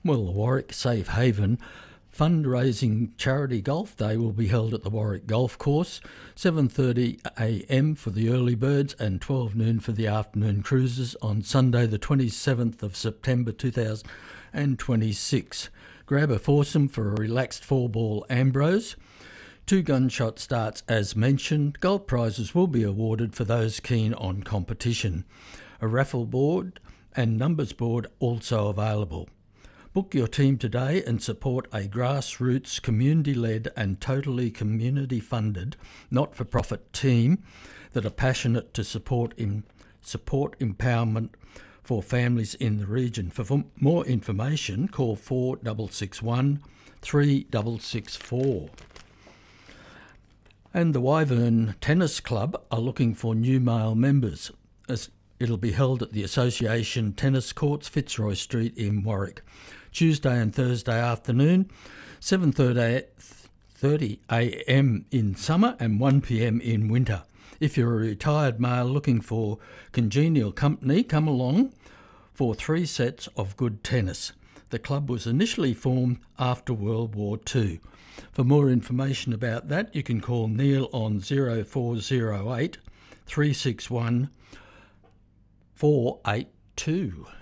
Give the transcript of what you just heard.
Well, the Warwick Safe Haven fundraising charity golf day will be held at the Warwick Golf Course, 7:30am for the early birds and 12 noon for the afternoon cruises on Sunday the 27th of September 2026. Grab a foursome for a relaxed 4-ball Ambrose. 2 gunshot starts as mentioned. Gold prizes will be awarded for those keen on competition. A raffle board and numbers board also available. Book your team today and support a grassroots, community-led and totally community-funded, not-for-profit team that are passionate to support empowerment for families in the region. For more information, call 4661 3664. And the Wyvern Tennis Club are looking for new male members. It'll be held at the Association Tennis Courts, Fitzroy Street in Warwick. Tuesday and Thursday afternoon, 7:30am in summer and 1pm in winter. If you're a retired male looking for congenial company, come along for 3 sets of good tennis. The club was initially formed after World War II. For more information about that, you can call Neil on 0408 361 482.